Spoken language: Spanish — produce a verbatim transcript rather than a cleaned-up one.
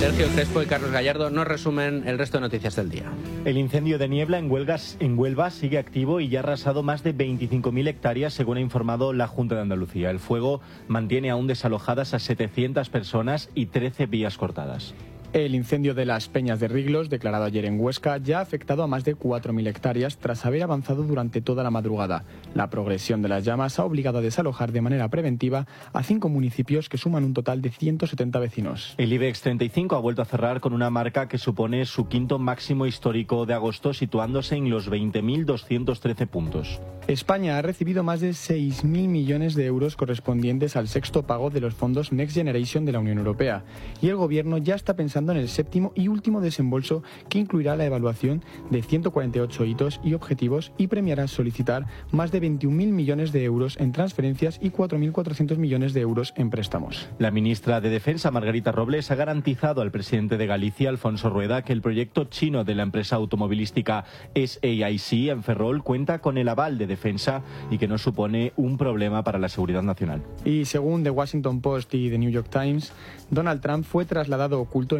Sergio Crespo y Carlos Gallardo nos resumen el resto de noticias del día. El incendio de niebla en, Huelgas, en Huelva sigue activo y ya ha arrasado más de veinticinco mil hectáreas, según ha informado la Junta de Andalucía. El fuego mantiene aún desalojadas a setecientas personas y trece vías cortadas. El incendio de las Peñas de Riglos, declarado ayer en Huesca, ya ha afectado a más de cuatro mil hectáreas tras haber avanzado durante toda la madrugada. La progresión de las llamas ha obligado a desalojar de manera preventiva a cinco municipios que suman un total de ciento setenta vecinos. El IBEX treinta y cinco ha vuelto a cerrar con una marca que supone su quinto máximo histórico de agosto, situándose en los veinte mil doscientos trece puntos. España ha recibido más de seis mil millones de euros correspondientes al sexto pago de los fondos Next Generation de la Unión Europea, y el Gobierno ya está pensando en el séptimo y último desembolso, que incluirá la evaluación de ciento cuarenta y ocho hitos y objetivos y premiará solicitar más de veintiún mil millones de euros en transferencias y cuatro mil cuatrocientos millones de euros en préstamos. La ministra de Defensa, Margarita Robles, ha garantizado al presidente de Galicia, Alfonso Rueda, que el proyecto chino de la empresa automovilística S A I C en Ferrol cuenta con el aval de defensa y que no supone un problema para la seguridad nacional. Y según The Washington Post y The New York Times, Donald Trump fue trasladado oculto